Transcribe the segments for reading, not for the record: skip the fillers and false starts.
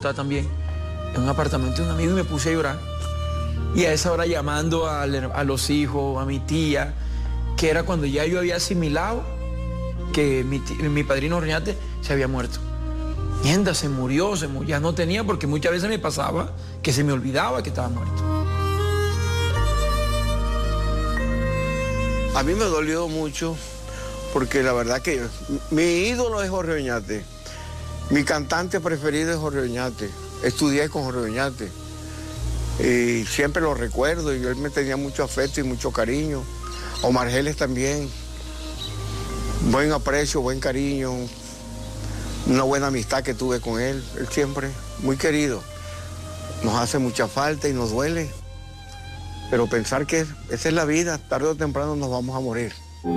Bogotá también, en un apartamento de un amigo y me puse a llorar. Y a esa hora llamando a los hijos, a mi tía, que era cuando ya yo había asimilado que mi padrino Reñate se había muerto. Mierda, se murió, ya no tenía, porque muchas veces me pasaba que se me olvidaba que estaba muerto. A mí me dolió mucho porque la verdad que mi ídolo es Jorge Oñate. Mi cantante preferido es Jorge Oñate. Estudié con Jorge Oñate. Y siempre lo recuerdo y él me tenía mucho afecto y mucho cariño. Omar Geles también. Buen aprecio, buen cariño. Una buena amistad que tuve con él. Él siempre muy querido. Nos hace mucha falta y nos duele. Pero pensar que esa es la vida, tarde o temprano nos vamos a morir.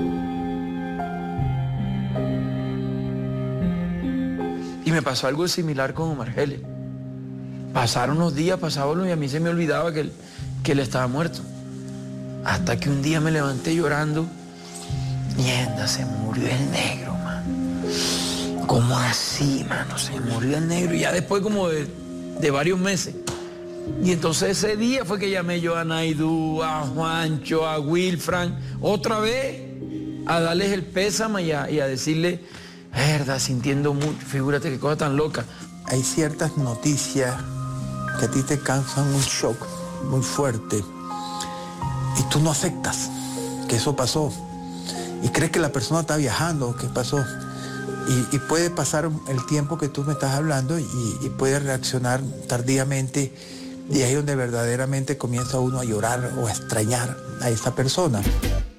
Y me pasó algo similar con Omar Geles. Pasaron unos días, pasaban y a mí se me olvidaba que él estaba muerto. Hasta que un día me levanté llorando. Mierda, se murió el negro, man. ¿Cómo así, mano? Se murió el negro. Y ya después como de varios meses. Y entonces ese día fue que llamé yo a Naidú, a Juancho, a Wilfran, otra vez a darles el pésame y a decirle, verdad, sintiendo mucho, figúrate qué cosa tan loca. Hay ciertas noticias que a ti te causan un shock muy fuerte y tú no aceptas que eso pasó y crees que la persona está viajando, que pasó. Y puede pasar el tiempo que tú me estás hablando y puede reaccionar tardíamente. Y ahí es donde verdaderamente comienza uno a llorar o a extrañar a esa persona.